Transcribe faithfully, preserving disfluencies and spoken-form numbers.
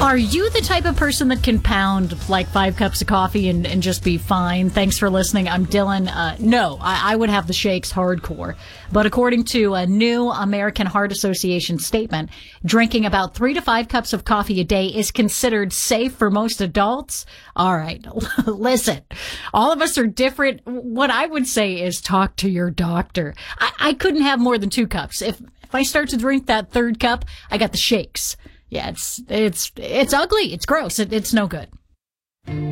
Are you the type of person that can pound like five cups of coffee and, and just be fine? Thanks for listening. I'm Dylan. Uh, no, I, I would have the shakes hardcore. But according to a new American Heart Association statement, drinking about three to five cups of coffee a day is considered safe for most adults. All right, listen, all of us are different. What I would say is talk to your doctor. I, I couldn't have more than two cups. If, if I start to drink that third cup, I got the shakes. Yeah, it's, it's, it's ugly. It's gross. It, it's no good.